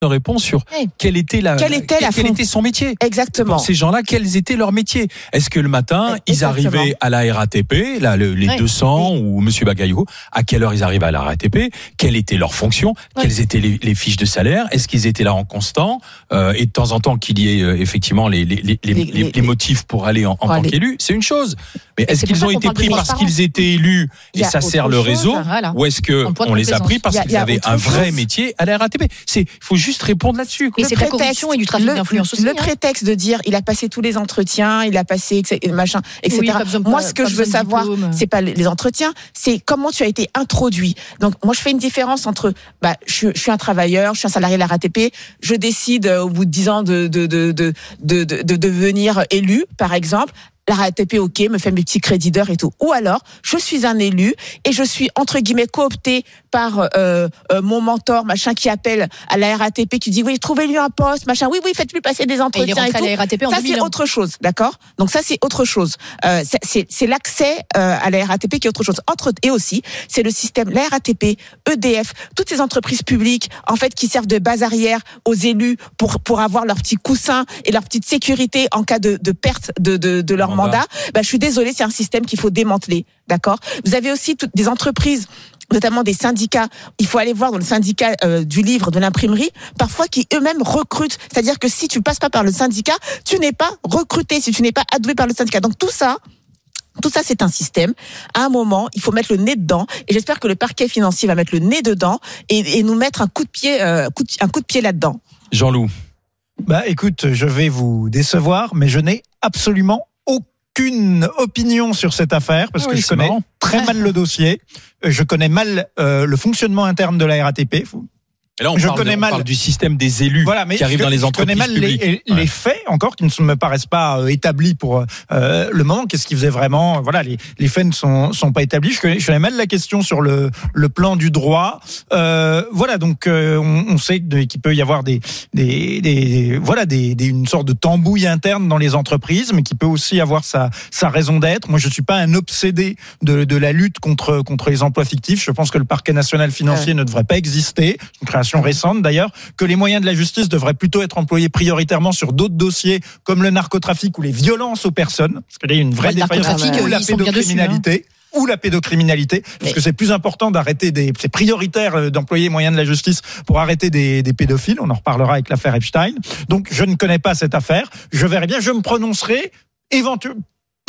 réponse sur quelle était son métier. Exactement. Pour ces gens-là, quels étaient leurs métiers? Est-ce que le matin, ils arrivaient à la RATP, là, les 200 ou Monsieur Bagayoko, à quelle heure ils arrivaient à la RATP? Quelle était leur fonction? Quelles étaient les fiches de salaire? Est-ce qu'ils étaient là en constant? Et de temps en temps qu'il y ait effectivement les motifs pour aller en tant qu'élu, c'est une chose. Mais est-ce qu'ils ont été pris parce qu'ils étaient élus et ça sert le réseau? Ou est-ce qu'on les a pris parce qu'ils avaient un vrai métier à la RATP? Il faut juste répondre là-dessus. Et c'est de la corruption et du trafic d'influence aussi. Le prétexte de dire il a passé tous les entretiens, il a passé machin, etc. Moi, ce que je veux savoir, c'est pas les entretiens, c'est comment tu as été introduit. Donc, moi, je fais une différence entre, je suis un travailleur, je suis un salarié de la RATP, je décide au bout de 10 ans de devenir élu, par exemple. La RATP, me fait mes petits crédits d'heure et tout. Ou alors, je suis un élu et je suis, entre guillemets, coopté par mon mentor, machin, qui appelle à la RATP, qui dit, oui, trouvez-lui un poste, machin, oui, faites-lui passer des entretiens et tout. À la RATP en 2001. C'est autre chose, d'accord? Donc ça, c'est autre chose. C'est l'accès à la RATP qui est autre chose. Et aussi, c'est le système, la RATP, EDF, toutes ces entreprises publiques, en fait, qui servent de base arrière aux élus pour avoir leur petit coussin et leur petite sécurité en cas de perte de leur mandat. Je suis désolée, c'est un système qu'il faut démanteler, d'accord? Vous avez aussi toutes des entreprises, notamment des syndicats. Il faut aller voir dans le syndicat du livre, de l'imprimerie, parfois qui eux-mêmes recrutent. C'est-à-dire que si tu passes pas par le syndicat, tu n'es pas recruté, si tu n'es pas adoué par le syndicat. Donc tout ça, c'est un système. À un moment, il faut mettre le nez dedans. Et j'espère que le parquet financier va mettre le nez dedans et nous mettre un coup de pied là-dedans. Jean-Loup. Écoute, je vais vous décevoir, mais je n'ai absolument aucune opinion sur cette affaire parce que je connais très mal le dossier. Je connais mal le fonctionnement interne de la RATP. Et là, on parle du système des élus qui arrivent dans les entreprises publiques. Je connais mal les faits encore qui ne me paraissent pas établis pour le moment. Qu'est-ce qu'ils faisaient vraiment? Les faits ne sont pas établis. Je connais mal la question sur le plan du droit. Donc on sait qu'il peut y avoir une sorte de tambouille interne dans les entreprises, mais qui peut aussi avoir sa raison d'être. Moi, je suis pas un obsédé de la lutte contre les emplois fictifs. Je pense que le parquet national financier ne devrait pas exister. Une création récente d'ailleurs, que les moyens de la justice devraient plutôt être employés prioritairement sur d'autres dossiers comme le narcotrafic ou les violences aux personnes, parce qu'il y a une vraie défaillance, ou la pédocriminalité, parce que c'est plus important c'est prioritaire d'employer les moyens de la justice pour arrêter des pédophiles. On en reparlera avec l'affaire Epstein. Donc je ne connais pas cette affaire. Je verrai bien, je me prononcerai éventuellement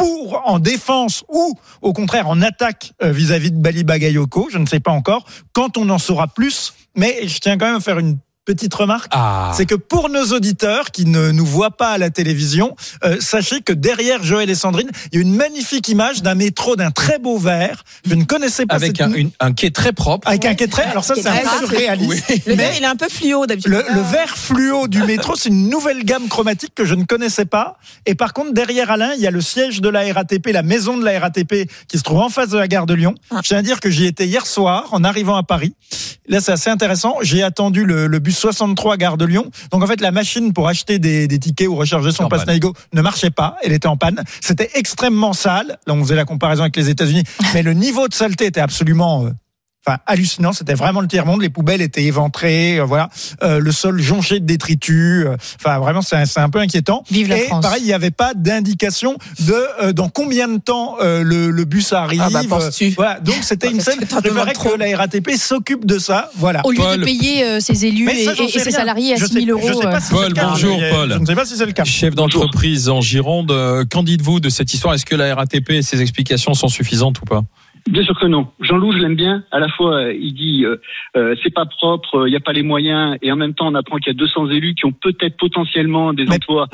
en défense ou au contraire en attaque vis-à-vis de Bali Bagayoko, je ne sais pas encore, quand on en saura plus. Mais je tiens quand même à faire une petite remarque, c'est que pour nos auditeurs qui ne nous voient pas à la télévision, sachez que derrière Joël et Sandrine, il y a une magnifique image d'un métro d'un très beau vert. Je ne connaissais pas avec un quai très propre. Avec un quai très, alors ça c'est un peu surréaliste. Oui. Le vert, il est un peu fluo d'habitude. Le vert fluo du métro, c'est une nouvelle gamme chromatique que je ne connaissais pas. Et par contre, derrière Alain, il y a le siège de la RATP, la maison de la RATP qui se trouve en face de la gare de Lyon. Je tiens à dire que j'y étais hier soir en arrivant à Paris. Là, c'est assez intéressant. J'ai attendu le bus 63 gare de Lyon. Donc en fait, la machine pour acheter des tickets ou recharger son pass Navigo ne marchait pas. Elle était en panne. C'était extrêmement sale. Là, on faisait la comparaison avec les États-Unis. Mais le niveau de saleté était absolument hallucinant. C'était vraiment le tiers-monde. Les poubelles étaient éventrées. Le sol jonché de détritus. Vraiment, c'est un peu inquiétant. Vive la France. Pareil, il n'y avait pas d'indication de dans combien de temps le bus arrive. Donc c'était une scène. Je verrais que la RATP s'occupe de ça. Voilà. Au lieu de payer ses élus et ses salariés à 6 000 euros. Paul, bonjour Paul. Je ne sais pas si c'est le cas. Chef d'entreprise en Gironde. Qu'en dites-vous de cette histoire? Est-ce que la RATP et ses explications sont suffisantes ou pas? Bien sûr que non. Jean-Loup, je l'aime bien. À la fois, il dit c'est pas propre, il n'y a pas les moyens, et en même temps, on apprend qu'il y a 200 élus qui ont peut-être potentiellement des emplois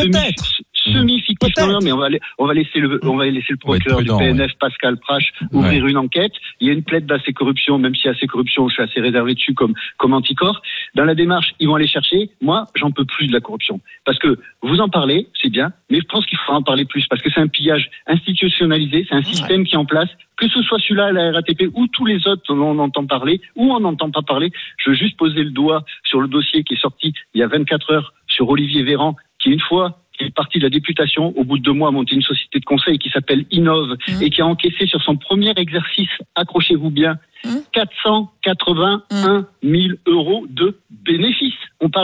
semi-fictifs. Non, mais on va laisser le procureur du PNF, Pascal Prache, ouvrir une enquête. Il y a une plaide d'assez corruption, même si assez corruption, je suis assez réservé dessus comme anticorps. Dans la démarche, ils vont aller chercher. Moi, j'en peux plus de la corruption. Parce que vous en parlez, c'est bien, mais je pense qu'il faudra en parler plus, parce que c'est un pillage institutionnalisé, c'est un système qui est en place. Que ce soit celui-là, la RATP, ou tous les autres dont on entend parler, ou on n'entend pas parler, je veux juste poser le doigt sur le dossier qui est sorti il y a 24 heures sur Olivier Véran, qui une fois qui est parti de la députation, au bout de 2 mois, a monté une société de conseil qui s'appelle Innov, et qui a encaissé sur son premier exercice, accrochez-vous bien, 481 000 euros de bénéfices.